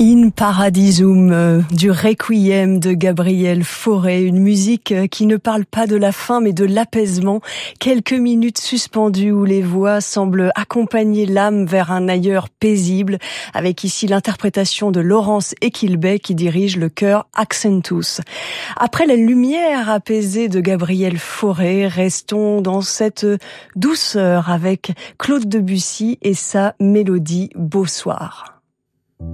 In Paradisum du Requiem de Gabriel Fauré, une musique qui ne parle pas de la fin mais de l'apaisement. Quelques minutes suspendues où les voix semblent accompagner l'âme vers un ailleurs paisible, avec ici l'interprétation de Laurence Equilbet qui dirige le chœur Accentus. Après la lumière apaisée de Gabriel Fauré, restons dans cette douceur avec Claude Debussy et sa mélodie Beau Soir.